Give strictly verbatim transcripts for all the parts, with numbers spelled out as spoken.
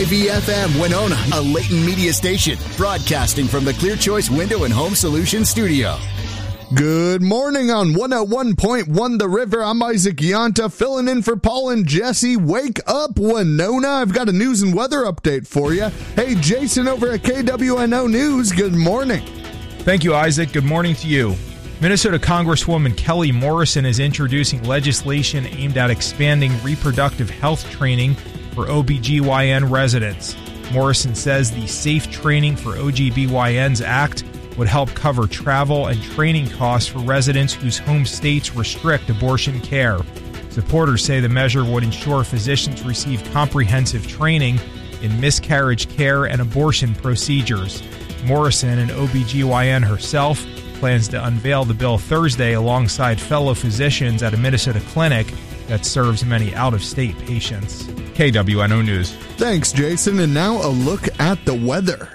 I-V F M Winona, a Leighton Media station, broadcasting from the Clear Choice Window and Home Solutions studio. Good morning on one oh one point one The River. I'm Isaac Yanta, filling in for Paul and Jesse. Wake up, Winona. I've got a news and weather update for you. Hey, Jason over at K W N O News, good morning. Thank you, Isaac. Good morning to you. Minnesota Congresswoman Kelly Morrison is introducing legislation aimed at expanding reproductive health training for O B G Y N residents. Morrison says the Safe Training for O G B Y Ns Act would help cover travel and training costs for residents whose home states restrict abortion care. Supporters say the measure would ensure physicians receive comprehensive training in miscarriage care and abortion procedures. Morrison, an O B G Y N herself, plans to unveil the bill Thursday alongside fellow physicians at a Minnesota clinic that serves many out-of-state patients. K W N O News. Thanks, Jason. And now a look at the weather.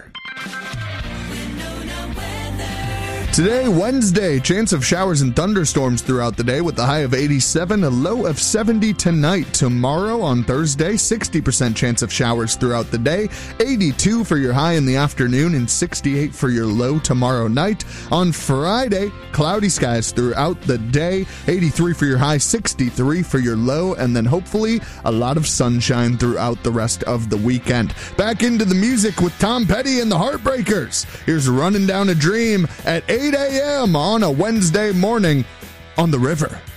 Today, Wednesday, chance of showers and thunderstorms throughout the day with a high of eighty-seven, a low of seventy tonight. Tomorrow on Thursday, sixty percent chance of showers throughout the day, eighty-two for your high in the afternoon, and sixty-eight for your low tomorrow night. On Friday, cloudy skies throughout the day, eighty-three for your high, sixty-three for your low, and then hopefully a lot of sunshine throughout the rest of the weekend. Back into the music with Tom Petty and the Heartbreakers. Here's Running Down a Dream at eight a.m. on a Wednesday morning on The River.